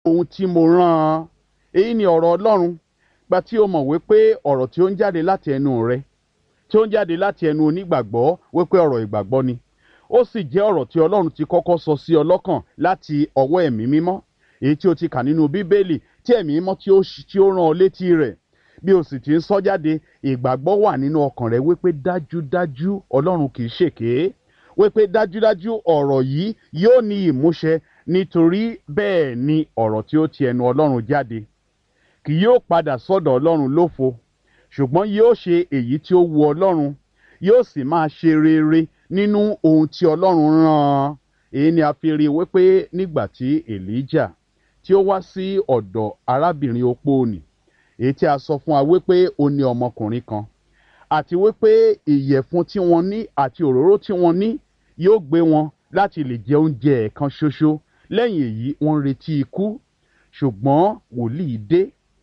ohun tí mo rán an. Èyí ni ọ̀rọ̀ Ọlọ́run. Gba tí o mọ̀ wípé ọ̀rọ̀ tí ó ń jáde láti ẹnu rẹ, tí ó ń jáde láti ẹnu onígbàgbọ́ wípé ọ̀rọ̀ ìgbàgbọ́ ni, ó sì jẹ́ ọ̀rọ̀ tí Ọlọ́run ti kọ́kọ́ sọ sí ọ lọ́kàn láti ọwọ́ ẹ̀mí mímọ́, èyí tí o ti kà nínú Bíbélì tí ẹ̀mí mímọ́ tí ó rán ọ létí rẹ̀. Bí o sì ti ń sọ jáde, ìgbàgbọ́ wà nínú ọkàn rẹ wípé dájúdájú Ọlọ́run kì í ṣèké, wípé dájúdájú ọ̀rọ̀ yìí yóò ní ìmúṣẹ, nítorí bẹ́ẹ̀ ni ọ̀rọ̀ tí ó ti ẹnu Ọlọ́run jáde kì yóò padà sọ́dọ̀ Ọlọ́run lófo, ṣùgbọ́n yóò ṣe èyí tí ó wu Ọlọ́run, yóò sì máa ṣe rere nínú ohun tí Ọlọ́run rán an. Èyí ni a fi rí wípé nígbà tí Èlíjà tí ó wá sí ọ̀dọ̀ arábìnrin opó nì, èyí tí a sọ fún wa wípé ó ní ọmọkùnrin kan, àti wípé ìyẹ̀fun tí wọ́n ní àti òróró tí wọ́n ní yóò gbé wọn láti lè jẹ oúnjẹ ẹ̀kan ṣoṣo. Lẹ́yìn èyí wọ́n ń retí ikú, ṣùgbọ́n wòlíì dé.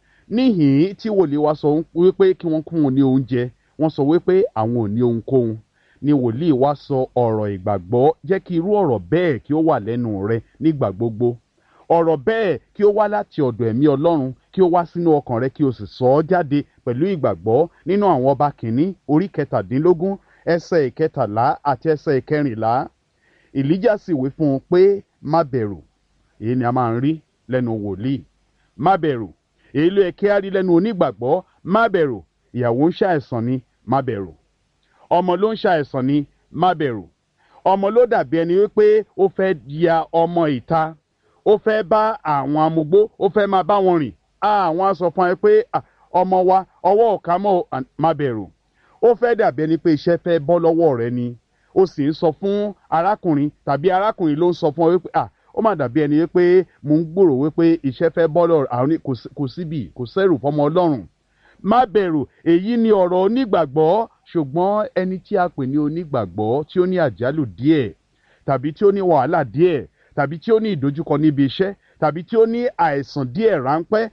Níhìn tí wòlíì wá sọ wípé kí wọ́n kún wọn ní oúnjẹ, wọ́n sọ wípé àwọn ò ní ohunkóhun. Ni wòlíì wá sọ ọ̀rọ̀ ìgbàgbọ́. Jẹ́ kí irú ọ̀rọ̀ bẹ́ẹ̀ kí ó wà lẹ́nu rẹ nígbà gbogbo. Ọ̀rọ̀ bẹ́ẹ̀ kí ó wá láti ọ̀dọ̀ ẹ̀mí Ọlọ́run, kí ó wá sínú ọkàn rẹ, kí o sì sọ ọ́ jáde pẹ̀lú ìgbàgbọ́ nínú àwọn ọba kìíní orí 17 ẹsẹ̀ 13 àti ẹsẹ̀ 14. Èlíjà sì wí fún un pé má bẹ̀rù. Èyí ni a máa ń rí lẹ́nu wòlíì. Má bẹ̀rù. Èyí ló yẹ kí a rí lẹ́nu onígbàgbọ́. Má bẹ̀rù. Ìyàwó ń ṣàìsàn ni, má bẹ̀rù. Ọmọ ló ń ṣàìsàn ni, má bẹ̀rù. Ọmọ ló dàbí ẹni wípé ó fẹ́ ya ọmọ ìta, ó fẹ́ bá àwọn amugbó, ó fẹ́ máa bá wọn rìn. Àwọn á sọ fún ẹ pé ọmọ wa ọwọ́ ò ká mọ́, má bẹ̀rù. Ó fẹ́ dàbí ẹni pé iṣẹ́ fẹ́ bọ́ lọ́wọ́ rẹ ni. Ó sì ń sọ fún arákùnrin tàbí arákùnrin ló ń sọ fún ọ wípé ó mà dàbí ẹni wípé mò ń gbòrò wípé iṣẹ́ fẹ́ bọ́ lọ́rọ̀ àwọn kò síbi kò sẹ́rù fọmọ Ọlọ́run. Má bẹ̀rù. Èyí ni ọ̀rọ̀ onígbàgbọ́. Ṣùgbọ́n ẹni tí a pè ní onígbàgbọ́ tí ó ní àjálù díẹ̀, tàbí tí ó ní wàhálà díẹ̀, tàbí tí ó ní ìdojúkọ níbi iṣẹ́, tàbí tí ó ní àìsàn díẹ̀ ráńpẹ́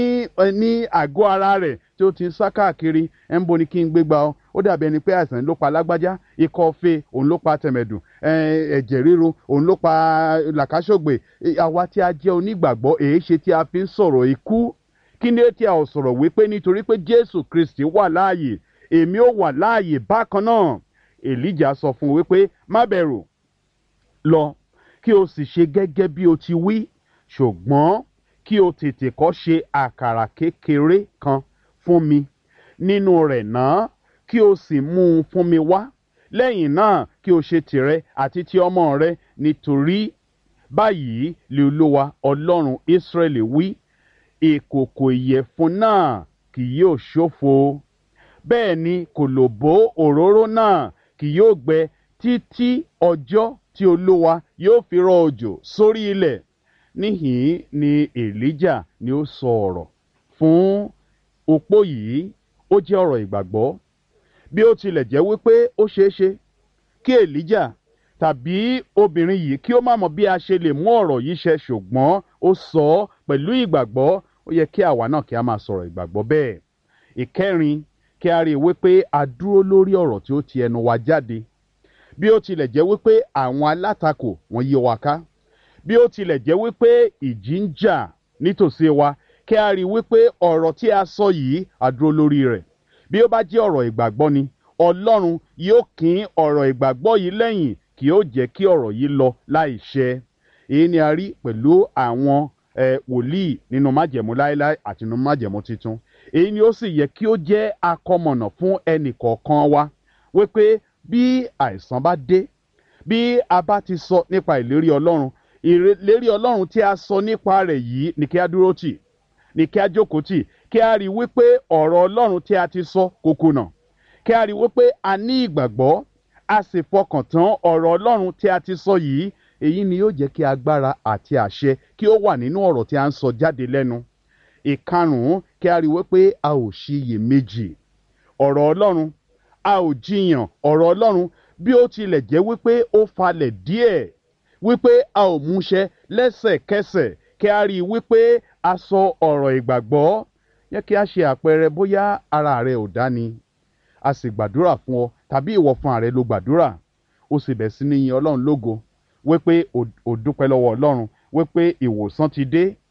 ní àgọ́ ara rẹ̀ tí ó ti ń sá káàkiri, ẹ̀ ń bo ni kí n gbégbá ọ. Ó dàbí ẹni pé àìsàn ló pa lágbájá, ikọ́ fée òun ló pa tẹ̀mẹ̀dùn, ẹ̀jẹ̀ ríru òun ló pa làkàṣọ̀gbè. Àwa tí a jẹ́ onígbàgbọ́, èé ṣe tí a fi ń sọ̀rọ̀ ikú? Kí ni tí a ò sọ̀rọ̀ wípé nítorí pé Jésù Kristi wà láàyè, èmi ó wà láàyè bákan náà? Èlíjà sọ fún un wípé má bẹ̀rù, lọ kí o sì ṣe gẹ́gẹ́ bí o ti wí, ṣùgbọ́n kí o tètè kọ́ ṣe àkàrà kékeré kan fún mi nínú rẹ̀ náà, kí o sì mú un fún mi wá. Lẹ́yìn náà kí o ṣe tìrẹ àti ti ọmọ rẹ, nítorí báyìí lè Olúwa Ọlọ́run Ísírẹ́lì wí, ìkòkò ìyẹ̀fun náà kì yóò ṣófo, bẹ́ẹ̀ ni kòlòbó òróró náà kì yóò gbẹ títí ọjọ́ tí Olúwa yóò fi rọ̀ òjò sórí ilẹ̀. Níhìn ni Èlíjà ni ó sọ ọ̀rọ̀ fún opó yìí. Ó jẹ́ ọ̀rọ̀ ìgbàgbọ́. Bí ó tilẹ̀ jẹ́ wípé ó ṣeéṣe kí Èlíjà tàbí obìnrin yìí kí ó má mọ̀ bí a ṣe lè mú ọ̀rọ̀ yìí ṣẹ, ṣùgbọ́n ó sọ ọ́ pẹ̀lú ìgbàgbọ́. Ó yẹ kí àwa náà kí a máa sọ̀rọ̀ ìgbàgbọ́ bẹ́ẹ̀. Ìkẹrin, kí a rí i wípé a dúró lórí ọ̀rọ̀ tí ó ti ẹnu wa jáde. Bí ó tilẹ̀ jẹ́ wípé àwọn alátakò wọ́n yí wa ká, bí ó tilẹ̀ jẹ́ wípé ìjì ń jà nítòsí wa, kí a rí i wípé ọ̀rọ̀ tí a sọ yìí a dúró lórí rẹ̀. Bí ó bá jẹ́ ọ̀rọ̀ ìgbàgbọ́ ni, Ọlọ́run yóò kín ọ̀rọ̀ ìgbàgbọ́ yìí lẹ́yìn, kì yóò jẹ́ kí ọ̀rọ̀ yìí lọ láì ṣẹ. Èyí ni a rí pẹ̀lú àwọn wòlíì nínú májẹ̀mú láéláé àti nínú májẹ̀mú titun. Èyí ni ó sì yẹ kí ó jẹ́ akọmọ̀nà fún ẹnì kọ̀ọ̀kan wa, wípé bí àìsàn bá dé, bí a bá ti sọ nípa ìlérí Ọlọ́run, ìlérí Ọlọ́run tí a sọ nípa rẹ̀ yìí ni kí a dúró tì, ni kí a jókòó tì, kí a rí wípé ọ̀rọ̀ Ọlọ́run tí a ti sọ kò kùnà, kí a rí wípé a ní ìgbàgbọ́, a sì fọkàn tán ọ̀rọ̀ Ọlọ́run tí a ti sọ yìí. Èyí ni yóò jẹ́ kí agbára àti àṣẹ kí ó wà nínú ọ̀rọ̀ tí a ń sọ jáde lẹ́nu. Ìkarùn-ún, kí a rí wípé a ò ṣiyèméjì ọ̀rọ̀ Ọlọ́run, a ò jiyàn ọ̀rọ̀ Ọlọ́run, bí ó tilẹ̀ jẹ́ wípé ó falẹ̀ díẹ̀, wípé a ò múṣẹ lẹ́sẹ̀kẹsẹ̀. Kí a rí wípé a sọ ọ̀rọ̀ ìgbàgbọ́. Yẹ kí a ṣe àpẹẹrẹ bóyá ara rẹ ò dá ni, a sì gbàdúrà fún ọ, tàbí ìwọ fún ààrẹ ló gbàdúrà, ó sì bẹ̀ sí ní yin Ọlọ́run lógo wípé ó dúpẹ́ lọ́wọ́ Ọlọ́run wípé ìwòsàn ti dé,